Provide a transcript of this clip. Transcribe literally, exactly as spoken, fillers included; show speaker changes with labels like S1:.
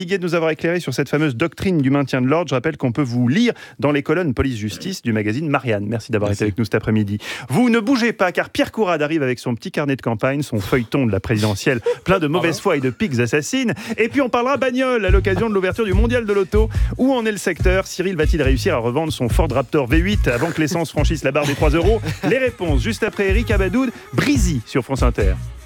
S1: de nous avoir éclairé sur cette fameuse doctrine du maintien de l'ordre. Je rappelle qu'on peut vous lire dans les colonnes police-justice du magazine Marianne. Merci d'avoir Merci. été avec nous cet après-midi. Vous ne bougez pas, car Pierre Courade arrive avec son petit carnet de campagne, son feuilleton de la présidentielle, plein de mauvaise foi et de piques assassines. Et puis on parlera bagnole à l'occasion de l'ouverture du mondial de l'auto. Où en est le secteur? Cyril va-t-il réussir à revendre son Ford Raptor V huit avant que l'essence franchisse la barre des trois euros? Les réponses juste après Eric Abadoud, Breezy sur France Inter.